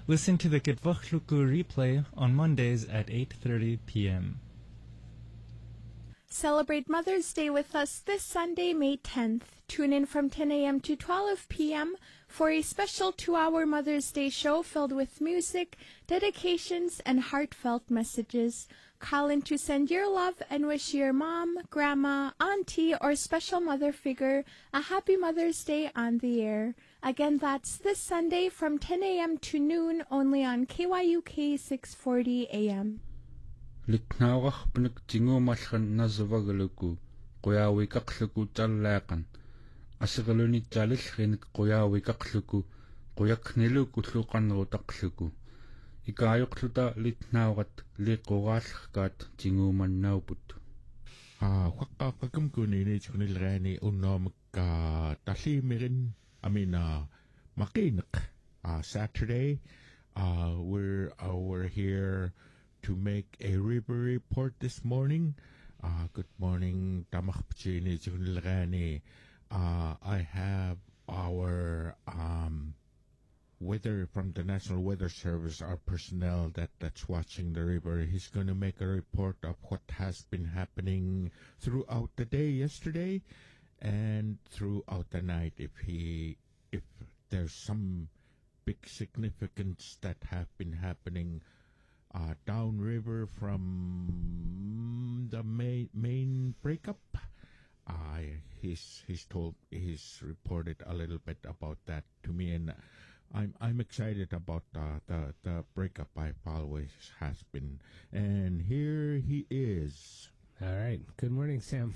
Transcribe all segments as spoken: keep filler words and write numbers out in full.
Listen to the Kitvuchluku replay on Mondays at eight thirty p.m. Celebrate Mother's Day with us this Sunday, May tenth. Tune in from ten a.m. to twelve p.m. for a special two-hour Mother's Day show filled with music, dedications, and heartfelt messages. Call in to send your love and wish your mom, grandma, auntie, or special mother figure a happy Mother's Day on the air. Again, that's this Sunday from ten a.m. to noon only on K Y U K six forty A M. Litnaawaqpnik tinguumallan nasavagalukku quyaawikaqluku tallaaqan asiqalunitsalillrinik quyaawikaqluku quyakniluku luqanrutaqluku ikaayoqluta litnaawat liquraallrkaat tinguumannauput ah qaqqaqqakum kunini chunilraani unnoomikka talliimirin amina maqineq uh Saturday uh we're uh, we're here to make a river report this morning. Uh, good morning, Tamachpchini Chunilrani. Uh, I have our um, weather from the National Weather Service, our personnel that, that's watching the river. He's going to make a report of what has been happening throughout the day yesterday and throughout the night. If he, if there's some big significance that have been happening Uh, downriver from the main main breakup. Uh, he's he's told he's reported a little bit about that to me, and I'm I'm excited about uh, the the breakup. I've always has been, and here he is. All right. Good morning, Sam.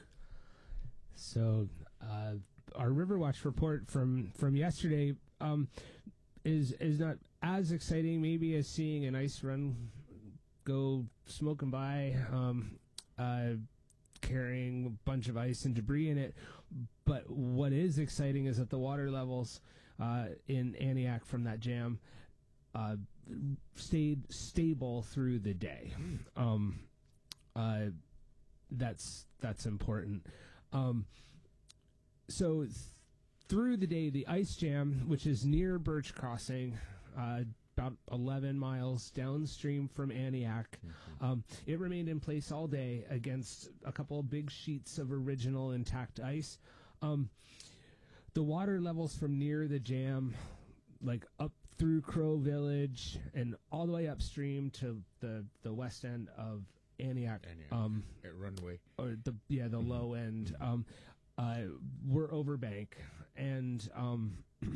So uh, our Riverwatch report from from yesterday. Um, is is not as exciting maybe as seeing an ice run go smoking by, um, uh, carrying a bunch of ice and debris in it. But what is exciting is that the water levels uh, in Aniak from that jam uh, stayed stable through the day. Um, uh, that's that's important. Um, so. Th- Through the day, the ice jam, which is near Birch Crossing, uh, about eleven miles downstream from Aniak, mm-hmm. um, it remained in place all day against a couple of big sheets of original intact ice. Um, the water levels from near the jam, like up through Crow Village and all the way upstream to the, the west end of Aniak, Aniak. Um, At Runway, or the yeah the mm-hmm. low end. Um, Uh, we're over bank, and um,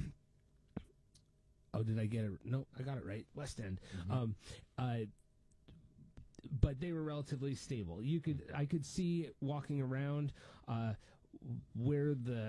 oh, did I get it? No, I got it right. West End. Mm-hmm. Um, uh, but they were relatively stable. You could, I could see walking around uh, where the